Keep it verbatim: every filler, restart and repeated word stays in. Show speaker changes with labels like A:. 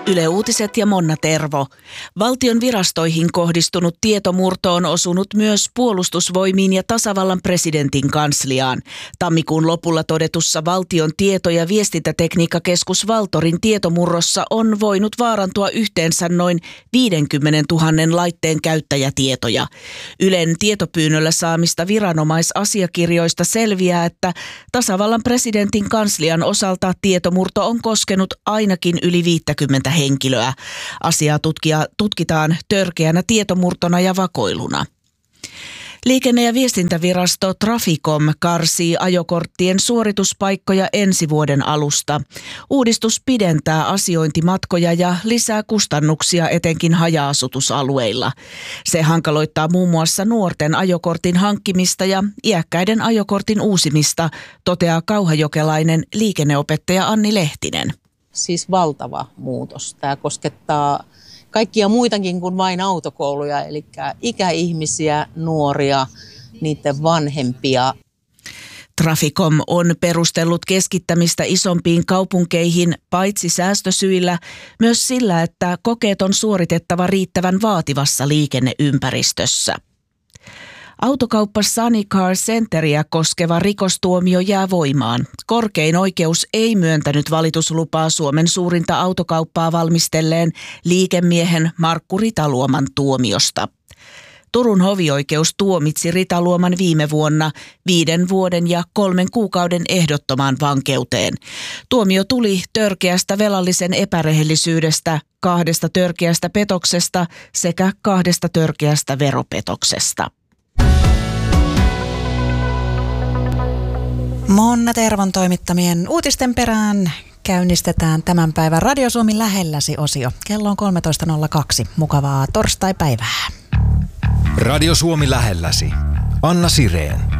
A: Yle Uutiset ja Monna Tervo. Valtion virastoihin kohdistunut tietomurto on osunut myös puolustusvoimiin ja tasavallan presidentin kansliaan. Tammikuun lopulla todetussa valtion tieto- ja viestintätekniikkakeskus Valtorin tietomurrossa on voinut vaarantua yhteensä noin viisikymmentätuhatta laitteen käyttäjätietoja. Ylen tietopyynnöllä saamista viranomaisasiakirjoista selviää, että tasavallan presidentin kanslian osalta tietomurto on koskenut ainakin yli viisikymmentä henkilöä. Asiaa tutkia, tutkitaan törkeänä tietomurtona ja vakoiluna. Liikenne- ja viestintävirasto Traficom karsii ajokorttien suorituspaikkoja ensi vuoden alusta. Uudistus pidentää asiointimatkoja ja lisää kustannuksia etenkin haja-asutusalueilla. Se hankaloittaa muun muassa nuorten ajokortin hankkimista ja iäkkäiden ajokortin uusimista, toteaa kauhajokelainen liikenneopettaja Anni Lehtinen.
B: Siis valtava muutos. Tämä koskettaa kaikkia muitakin kuin vain autokouluja, eli ikäihmisiä, nuoria, niiden vanhempia.
A: Traficom on perustellut keskittämistä isompiin kaupunkeihin paitsi säästösyillä, myös sillä, että kokeet on suoritettava riittävän vaativassa liikenneympäristössä. Autokauppa Sunny Car Centeriä koskeva rikostuomio jää voimaan. Korkein oikeus ei myöntänyt valituslupaa Suomen suurinta autokauppaa valmistelleen liikemiehen Markku Ritaluoman tuomiosta. Turun hovioikeus tuomitsi Ritaluoman viime vuonna viiden vuoden ja kolmen kuukauden ehdottomaan vankeuteen. Tuomio tuli törkeästä velallisen epärehellisyydestä, kahdesta törkeästä petoksesta sekä kahdesta törkeästä veropetoksesta.
C: Monna Tervon toimittamien uutisten perään käynnistetään tämän päivän Radio Suomi lähelläsi -osio. Kello on kolmetoista nolla kaksi. Mukavaa torstaipäivää.
D: Radio Suomi lähelläsi. Anna Sireen.